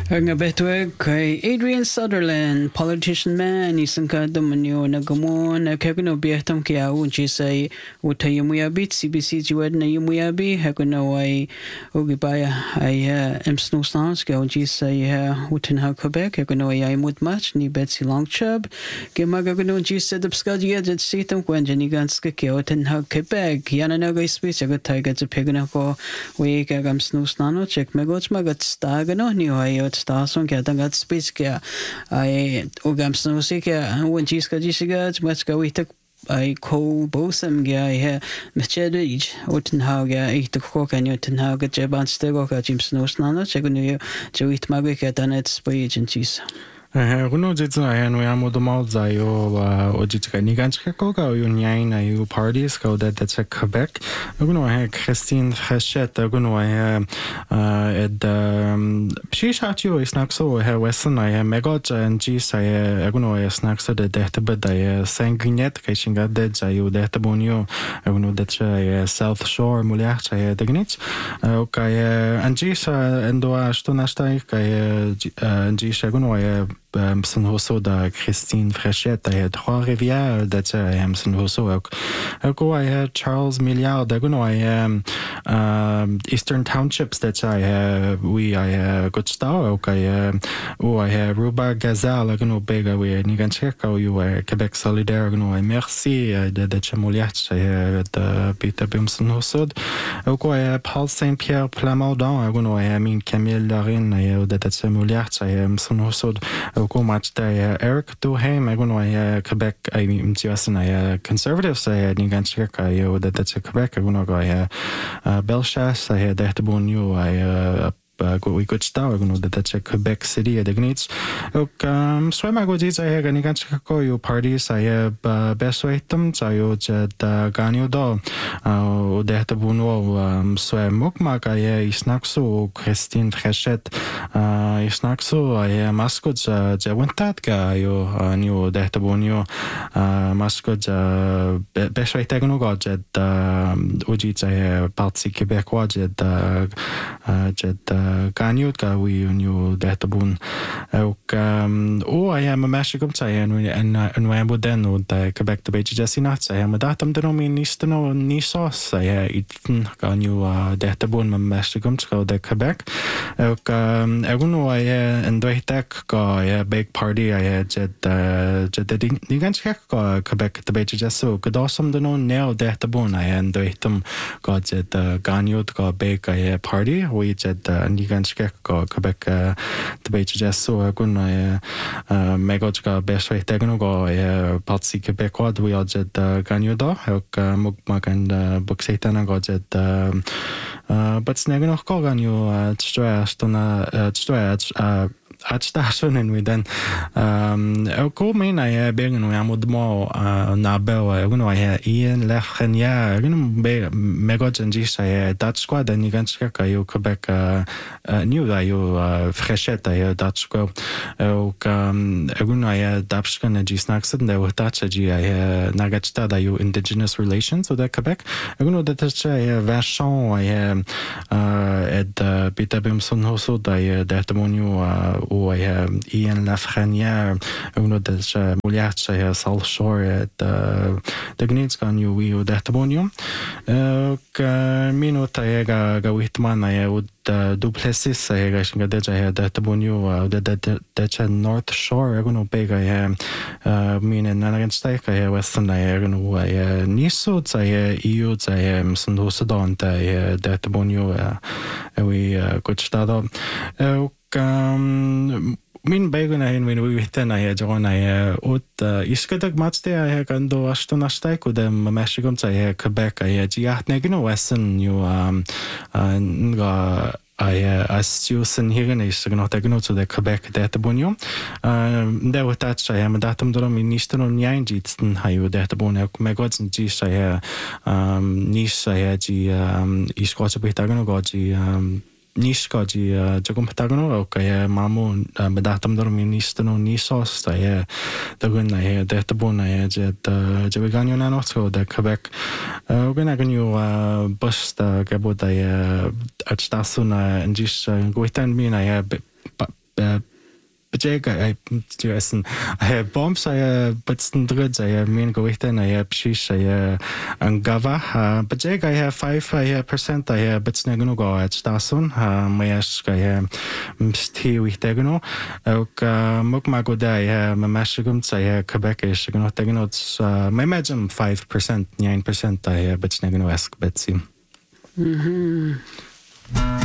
Nga betweg kay Adrian Sutherland, politician man, isang kadamanyo na gamon, kaya biyahtam kaya unchi say utay yumuyabi, CBC jiwad na yumuyabi, hakuna way ugibaya ay emsnusans, kaya unchi say utinha Quebec, hakuna way ay mutmach ni Betsy Longchub, kaya magagano unchi sa dapskadya jad sitam kwan janiganska kaya utinha Quebec, yana na guys speech, agat tayo gat sa pegana ko, way kaya gamsnusnano, check megots magat stagano, ni way Stasson kaya tangat speech kaya ay ugamsno si kaya wanchis ka jisiga mas ka witak ay ko bosam kaya ay mechede ij utenhau kaya itak ko kanyo utenhau ka jeban stego ka jimsno snano cheguno jewit magwe kaya tanet speech inchis. Runo jitsu ayan we amo domal zayo ojitka niganchka koga o yunyain ayu parties ko that's a Quebec. Runo ayan Christine Fréchette runo ayan ed pshishatio isnakso ayan western ayan megoj and jis ayan runo ayan snakso de dehtebed ayan sanguinet kaishinga de zayo dehtebonio runo that's ayan South Shore muliach ayan degnit okay and jis endo ashto nashtai kay jis runo ayan Msen hoso da Christine Fréchette ay Trois-Rivières that's msen hoso ako ay Charles Milliard daguno ay Eastern Townships that's we ay Gotstau okay o ay Ruba Gazal daguno bega we nigancheka o ay Quebec Solidaire daguno ay Merci de chamoliach ay Peter Bimsen hoso ako ay Paul Saint-Pierre Plamondon daguno ay min Camille Larin ay de chamoliach ay msen hoso ko match da Eric Duhaime aguno ay Quebec ay mtiwasan ay conservatives ay nigancheka ay that's Quebec aguno ay Belfast ay dehtebonyo ay we could start that's a Quebec City at the Gnits. So my good is I have any you parties I have best way them so jet ganyo do that buno so mukmak I snackso Christine Fréchette snackso I mascot wintat guy new that bunyo mascot best way tegno go jet ujit I parti Québécois jet Ganyut ka we new databun o I am a mashigum say and we den the Quebec the beach just not I am a datum the nomin nistano ni sauce I eaten ganyu databun ma mashigum to the Quebec eguno I and do tek ka big party I had jet niganchek Quebec the beach just so good awesome the no nail databun I and do item got jet ganyut ka big party we jet niganchka Quebec the beach just so gun megojka best way tegno go parti Québécois we are jet ganyuda mugmag and buksitana go jet but snagno go ganyu stona at station and we then ko mean I begen we amod mo na bel I Ian Lechenia be megoj and jis I Dutch squad and niganchka you Quebec new da you Fréchette I Dutch squad I dapskan jis naxed and Dutch I nagachta da you indigenous relations with Quebec that is Vachon I ed Peter Bimson hoso da demonio o Ian Lafrenière that's muliach South Shore the gnits gan you we detabonium minuta ga witman I would Duplessis I gashinga deja detabonio the North Shore aguno bega min and nanaganstake I western I aguno niso I EU I msen hosadon detabonio we good stado min begen I when we then I join I iskadag matste I gando ashton ashtai ko dem mashigum I Quebec I giat negino western you nga I Susan Higan is not a gnot to the Quebec databonium. There with that I am a datum drum in Eastern on Yanjits and how you databon megods and G's I niche I had East Coast of Betagonogogy Nishkaji jagum patagano okay mamu bedatam dor ministro nisos ta dagun na detabon na jet jaganyo na so the Quebec gonna ganyo bust gabota achtasuna and just goitan min I Bejega essen bombs bitsten drud min goichten psis an gava bejega 5% bitsne gnu go stasun mees msti wichtegno ook mok ma go da ma mesgum Quebec is gno tegno my imagine 5% 9% bitsne gnu esk betsim